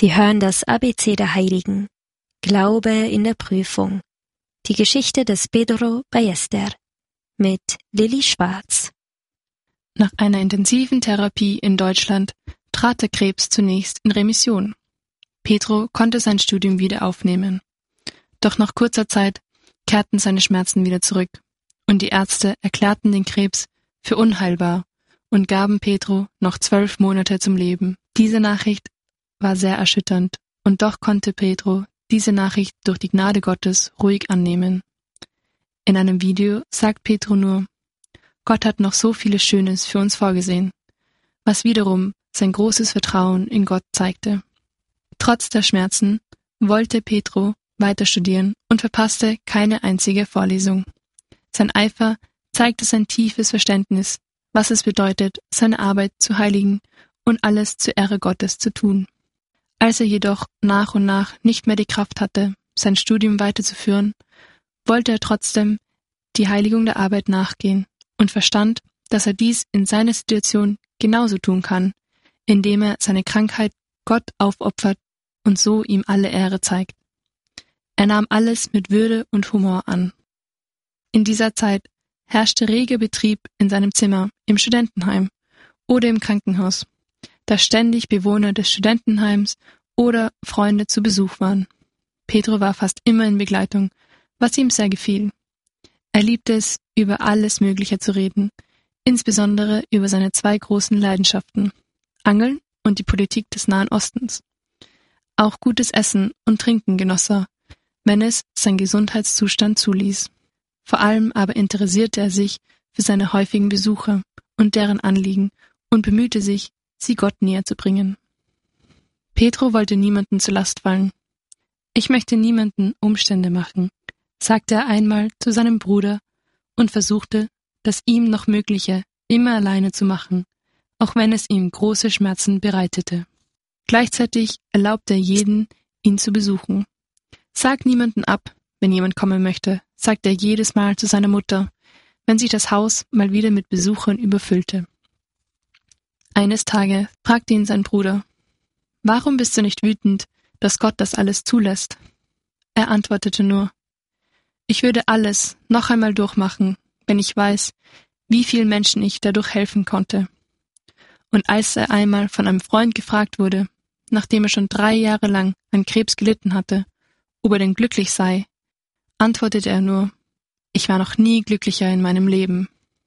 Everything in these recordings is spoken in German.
Sie hören das ABC der Heiligen. Glaube in der Prüfung. Die Geschichte des Pedro Ballester mit Lilly Schwarz. Nach einer intensiven Therapie in Deutschland trat der Krebs zunächst in Remission. Pedro konnte sein Studium wieder aufnehmen. Doch nach kurzer Zeit kehrten seine Schmerzen wieder zurück und die Ärzte erklärten den Krebs für unheilbar und gaben Pedro noch 12 Monate zum Leben. Diese Nachricht war sehr erschütternd und doch konnte Pedro diese Nachricht durch die Gnade Gottes ruhig annehmen. In einem Video sagt Pedro nur: Gott hat noch so vieles Schönes für uns vorgesehen, was wiederum sein großes Vertrauen in Gott zeigte. Trotz der Schmerzen wollte Pedro weiter studieren und verpasste keine einzige Vorlesung. Sein Eifer zeigte sein tiefes Verständnis, was es bedeutet, seine Arbeit zu heiligen und alles zur Ehre Gottes zu tun. Als er jedoch nach und nach nicht mehr die Kraft hatte, sein Studium weiterzuführen, wollte er trotzdem die Heiligung der Arbeit nachgehen und verstand, dass er dies in seiner Situation genauso tun kann, indem er seine Krankheit Gott aufopfert und so ihm alle Ehre zeigt. Er nahm alles mit Würde und Humor an. In dieser Zeit herrschte reger Betrieb in seinem Zimmer, im Studentenheim oder im Krankenhaus, da ständig Bewohner des Studentenheims oder Freunde zu Besuch waren. Pedro war fast immer in Begleitung, was ihm sehr gefiel. Er liebte es, über alles Mögliche zu reden, insbesondere über seine 2 großen Leidenschaften: Angeln und die Politik des Nahen Ostens. Auch gutes Essen und Trinken genoss er, wenn es sein Gesundheitszustand zuließ. Vor allem aber interessierte er sich für seine häufigen Besucher und deren Anliegen und bemühte sich, sie Gott näher zu bringen. Pedro wollte niemanden zur Last fallen. Ich möchte niemanden Umstände machen, sagte er einmal zu seinem Bruder und versuchte, das ihm noch Mögliche immer alleine zu machen, auch wenn es ihm große Schmerzen bereitete. Gleichzeitig erlaubte er jeden, ihn zu besuchen. Sag niemanden ab, wenn jemand kommen möchte, sagte er jedes Mal zu seiner Mutter, wenn sich das Haus mal wieder mit Besuchern überfüllte. Eines Tages fragte ihn sein Bruder: Warum bist du nicht wütend, dass Gott das alles zulässt? Er antwortete nur: Ich würde alles noch einmal durchmachen, wenn ich weiß, wie vielen Menschen ich dadurch helfen konnte. Und als er einmal von einem Freund gefragt wurde, nachdem er schon 3 Jahre lang an Krebs gelitten hatte, ob er denn glücklich sei, antwortete er nur: Ich war noch nie glücklicher in meinem Leben.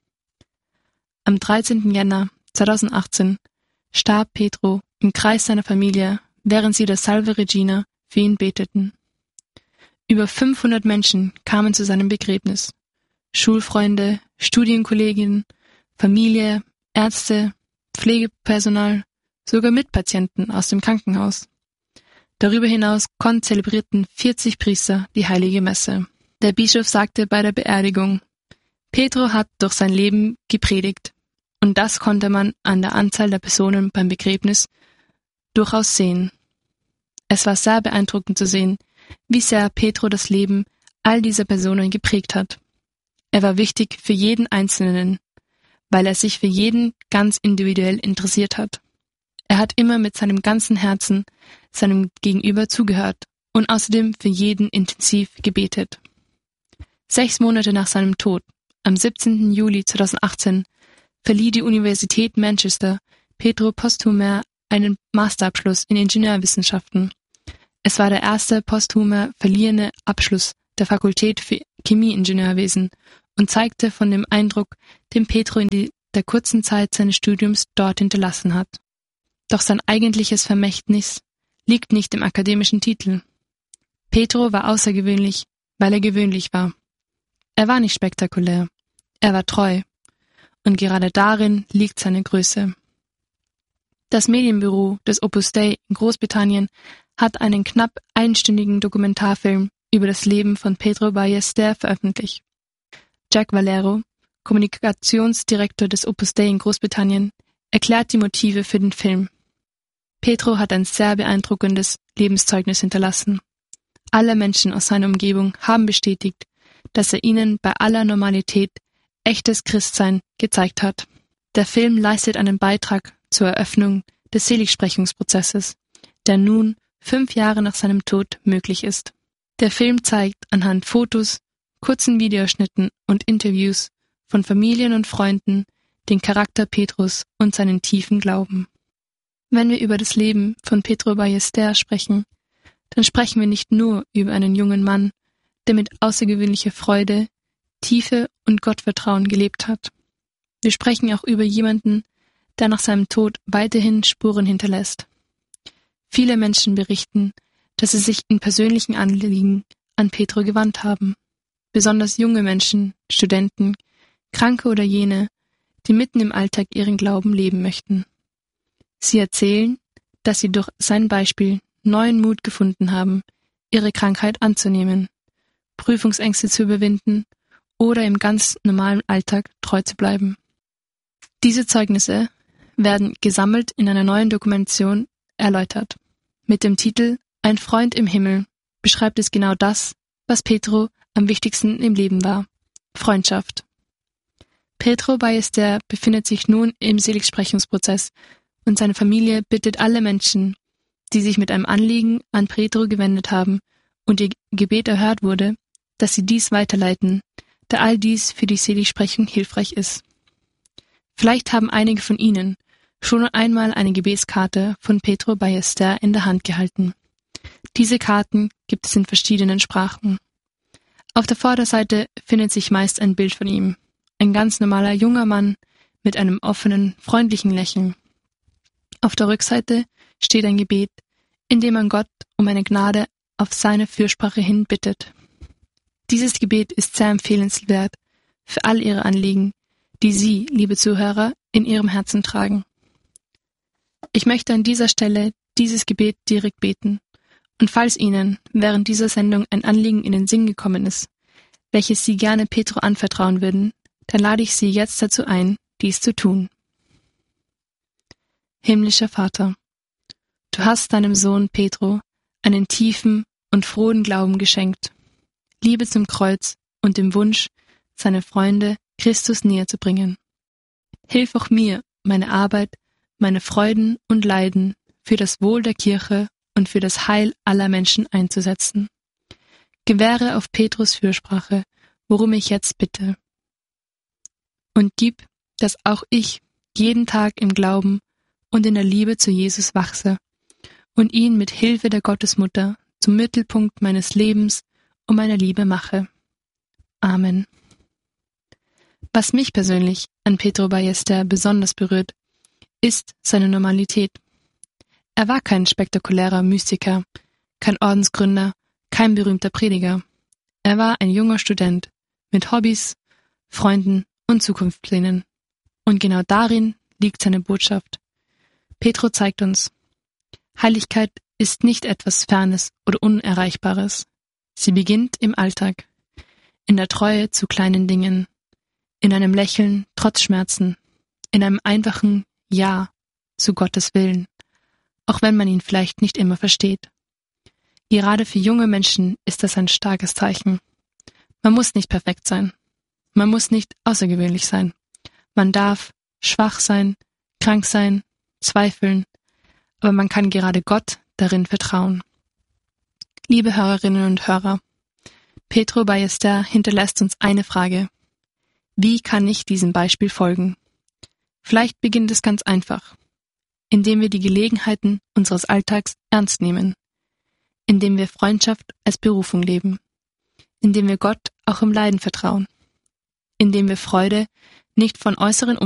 Am 13. Jänner 2018 starb Pedro im Kreis seiner Familie, während sie der Salve Regina für ihn beteten. Über 500 Menschen kamen zu seinem Begräbnis. Schulfreunde, Studienkolleginnen, Familie, Ärzte, Pflegepersonal, sogar Mitpatienten aus dem Krankenhaus. Darüber hinaus konzelebrierten 40 Priester die heilige Messe. Der Bischof sagte bei der Beerdigung: Pedro hat durch sein Leben gepredigt, und das konnte man an der Anzahl der Personen beim Begräbnis durchaus sehen. Es war sehr beeindruckend zu sehen, wie sehr Pedro das Leben all dieser Personen geprägt hat. Er war wichtig für jeden Einzelnen, weil er sich für jeden ganz individuell interessiert hat. Er hat immer mit seinem ganzen Herzen seinem Gegenüber zugehört und außerdem für jeden intensiv gebetet. 6 Monate nach seinem Tod, am 17. Juli 2018, verlieh die Universität Manchester Pedro posthum einen Masterabschluss in Ingenieurwissenschaften. Es war der erste posthume verliehene Abschluss der Fakultät für Chemieingenieurwesen und zeigte von dem Eindruck, den Pedro in der kurzen Zeit seines Studiums dort hinterlassen hat. Doch sein eigentliches Vermächtnis liegt nicht im akademischen Titel. Pedro war außergewöhnlich, weil er gewöhnlich war. Er war nicht spektakulär, er war treu. Und gerade darin liegt seine Größe. Das Medienbüro des Opus Dei in Großbritannien hat einen knapp einstündigen Dokumentarfilm über das Leben von Pedro Ballester veröffentlicht. Jack Valero, Kommunikationsdirektor des Opus Dei in Großbritannien, erklärt die Motive für den Film. Pedro hat ein sehr beeindruckendes Lebenszeugnis hinterlassen. Alle Menschen aus seiner Umgebung haben bestätigt, dass er ihnen bei aller Normalität echtes Christsein gezeigt hat. Der Film leistet einen Beitrag zur Eröffnung des Seligsprechungsprozesses, der nun 5 Jahre nach seinem Tod möglich ist. Der Film zeigt anhand Fotos, kurzen Videoschnitten und Interviews von Familien und Freunden den Charakter Petrus und seinen tiefen Glauben. Wenn wir über das Leben von Pedro Ballester sprechen, dann sprechen wir nicht nur über einen jungen Mann, der mit außergewöhnlicher Freude, Tiefe und Gottvertrauen gelebt hat. Wir sprechen auch über jemanden, der nach seinem Tod weiterhin Spuren hinterlässt. Viele Menschen berichten, dass sie sich in persönlichen Anliegen an Pedro gewandt haben. Besonders junge Menschen, Studenten, Kranke oder jene, die mitten im Alltag ihren Glauben leben möchten. Sie erzählen, dass sie durch sein Beispiel neuen Mut gefunden haben, ihre Krankheit anzunehmen, Prüfungsängste zu überwinden oder im ganz normalen Alltag treu zu bleiben. Diese Zeugnisse werden gesammelt in einer neuen Dokumentation erläutert. Mit dem Titel »Ein Freund im Himmel« beschreibt es genau das, was Pedro am wichtigsten im Leben war: Freundschaft. Pedro Ballester befindet sich nun im Seligsprechungsprozess und seine Familie bittet alle Menschen, die sich mit einem Anliegen an Pedro gewendet haben und ihr Gebet erhört wurde, dass sie dies weiterleiten, da all dies für die Seligsprechung hilfreich ist. Vielleicht haben einige von Ihnen schon einmal eine Gebetskarte von Pedro Ballester in der Hand gehalten. Diese Karten gibt es in verschiedenen Sprachen. Auf der Vorderseite findet sich meist ein Bild von ihm, ein ganz normaler junger Mann mit einem offenen, freundlichen Lächeln. Auf der Rückseite steht ein Gebet, in dem man Gott um eine Gnade auf seine Fürsprache hin bittet. Dieses Gebet ist sehr empfehlenswert für all Ihre Anliegen, die Sie, liebe Zuhörer, in Ihrem Herzen tragen. Ich möchte an dieser Stelle dieses Gebet direkt beten, und falls Ihnen während dieser Sendung ein Anliegen in den Sinn gekommen ist, welches Sie gerne Pedro anvertrauen würden, dann lade ich Sie jetzt dazu ein, dies zu tun. Himmlischer Vater, du hast deinem Sohn Pedro einen tiefen und frohen Glauben geschenkt, Liebe zum Kreuz und dem Wunsch, seine Freunde Christus näher zu bringen. Hilf auch mir, meine Arbeit, meine Freuden und Leiden für das Wohl der Kirche und für das Heil aller Menschen einzusetzen. Gewähre auf Petrus Fürsprache, worum ich jetzt bitte. Und gib, dass auch ich jeden Tag im Glauben und in der Liebe zu Jesus wachse und ihn mit Hilfe der Gottesmutter zum Mittelpunkt meines Lebens und meiner Liebe mache. Amen. Was mich persönlich an Pedro Ballester besonders berührt, ist seine Normalität. Er war kein spektakulärer Mystiker, kein Ordensgründer, kein berühmter Prediger. Er war ein junger Student mit Hobbys, Freunden und Zukunftsplänen. Und genau darin liegt seine Botschaft. Pedro zeigt uns, Heiligkeit ist nicht etwas Fernes oder Unerreichbares. Sie beginnt im Alltag, in der Treue zu kleinen Dingen, in einem Lächeln trotz Schmerzen, in einem einfachen Ja zu Gottes Willen, auch wenn man ihn vielleicht nicht immer versteht. Gerade für junge Menschen ist das ein starkes Zeichen. Man muss nicht perfekt sein. Man muss nicht außergewöhnlich sein. Man darf schwach sein, krank sein, zweifeln, aber man kann gerade Gott darin vertrauen. Liebe Hörerinnen und Hörer, Pedro Ballester hinterlässt uns eine Frage. Wie kann ich diesem Beispiel folgen? Vielleicht beginnt es ganz einfach, indem wir die Gelegenheiten unseres Alltags ernst nehmen, indem wir Freundschaft als Berufung leben, indem wir Gott auch im Leiden vertrauen, indem wir Freude nicht von äußeren